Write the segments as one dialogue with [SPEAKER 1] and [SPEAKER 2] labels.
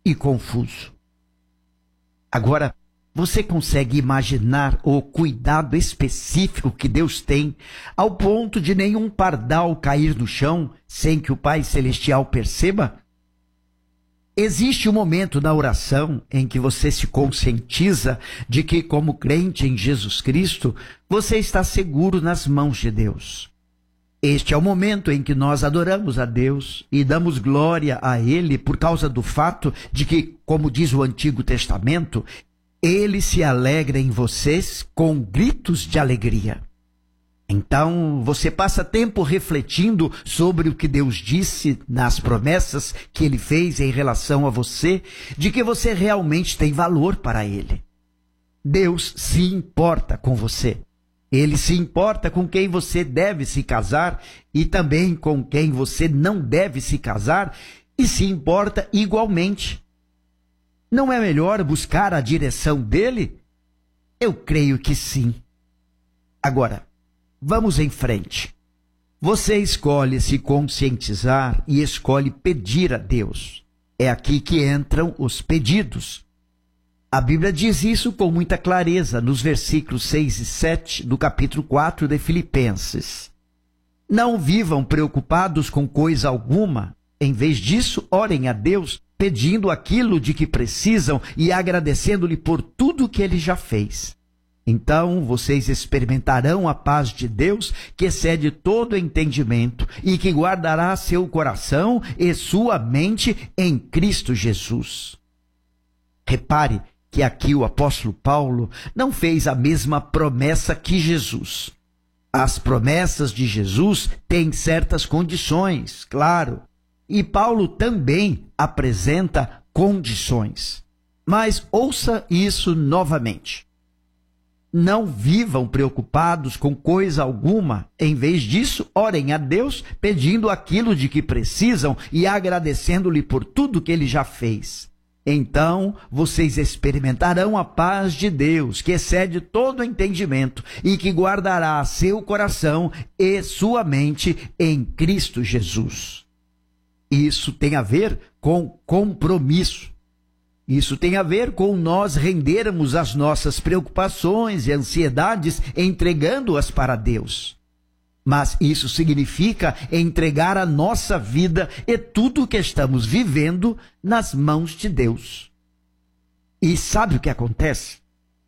[SPEAKER 1] e confuso. Agora, você consegue imaginar o cuidado específico que Deus tem ao ponto de nenhum pardal cair no chão sem que o Pai Celestial perceba? Existe um momento na oração em que você se conscientiza de que, como crente em Jesus Cristo, você está seguro nas mãos de Deus. Este é o momento em que nós adoramos a Deus e damos glória a Ele por causa do fato de que, como diz o Antigo Testamento, Ele se alegra em vocês com gritos de alegria. Então, você passa tempo refletindo sobre o que Deus disse nas promessas que Ele fez em relação a você, de que você realmente tem valor para Ele. Deus se importa com você. Ele se importa com quem você deve se casar e também com quem você não deve se casar e se importa igualmente. Não é melhor buscar a direção dele? Eu creio que sim. Agora, vamos em frente. Você escolhe se conscientizar e escolhe pedir a Deus. É aqui que entram os pedidos. A Bíblia diz isso com muita clareza nos versículos 6 e 7 do capítulo 4 de Filipenses. Não vivam preocupados com coisa alguma. Em vez disso, orem a Deus, pedindo aquilo de que precisam e agradecendo-lhe por tudo que Ele já fez. Então vocês experimentarão a paz de Deus, que excede todo entendimento e que guardará seu coração e sua mente em Cristo Jesus. Repare que aqui o apóstolo Paulo não fez a mesma promessa que Jesus. As promessas de Jesus têm certas condições, claro, e Paulo também apresenta condições. Mas ouça isso novamente. Não vivam preocupados com coisa alguma. Em vez disso, orem a Deus, pedindo aquilo de que precisam e agradecendo-lhe por tudo que Ele já fez. Então, vocês experimentarão a paz de Deus, que excede todo entendimento e que guardará seu coração e sua mente em Cristo Jesus. Isso tem a ver com compromisso. Isso tem a ver com nós rendermos as nossas preocupações e ansiedades, entregando-as para Deus. Mas isso significa entregar a nossa vida e tudo o que estamos vivendo nas mãos de Deus. E sabe o que acontece?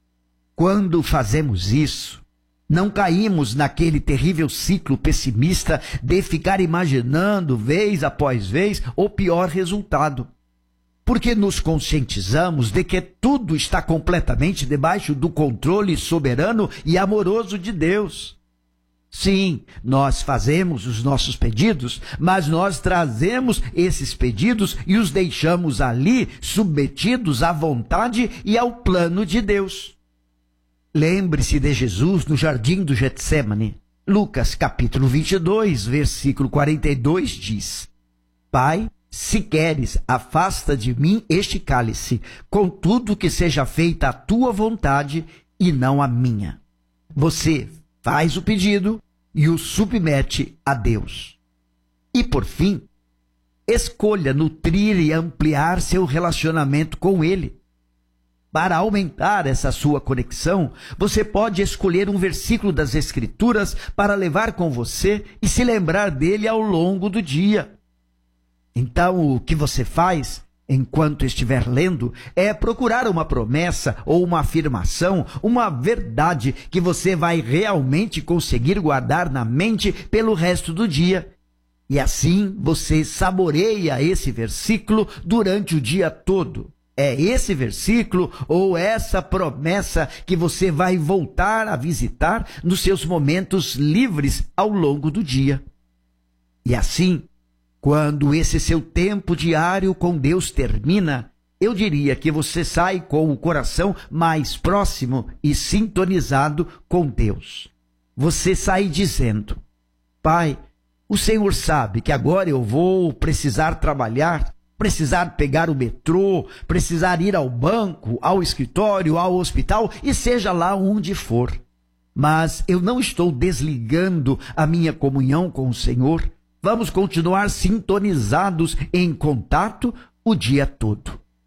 [SPEAKER 1] Quando fazemos isso, não caímos naquele terrível ciclo pessimista de ficar imaginando, vez após vez, o pior resultado. Porque nos conscientizamos de que tudo está completamente debaixo do controle soberano e amoroso de Deus. Sim, nós fazemos os nossos pedidos, mas nós trazemos esses pedidos e os deixamos ali submetidos à vontade e ao plano de Deus. Lembre-se de Jesus no jardim do Getsêmani. Lucas capítulo 22, versículo 42 diz: Pai, se queres, afasta de mim este cálice, contudo que seja feita a tua vontade e não a minha. Você faz o pedido e o submete a Deus. E por fim, escolha nutrir e ampliar seu relacionamento com Ele. Para aumentar essa sua conexão, você pode escolher um versículo das Escrituras para levar com você e se lembrar dele ao longo do dia. Então, o que você faz enquanto estiver lendo é procurar uma promessa ou uma afirmação, uma verdade que você vai realmente conseguir guardar na mente pelo resto do dia. E assim você saboreia esse versículo durante o dia todo. É esse versículo ou essa promessa que você vai voltar a visitar nos seus momentos livres ao longo do dia. E assim, quando esse seu tempo diário com Deus termina, eu diria que você sai com o coração mais próximo e sintonizado com Deus. Você sai dizendo: Pai, o Senhor sabe que agora eu vou precisar trabalhar, precisar pegar o metrô, precisar ir ao banco, ao escritório, ao hospital e seja lá onde for. Mas eu não estou desligando a minha comunhão com o Senhor. Vamos continuar sintonizados em contato o dia todo.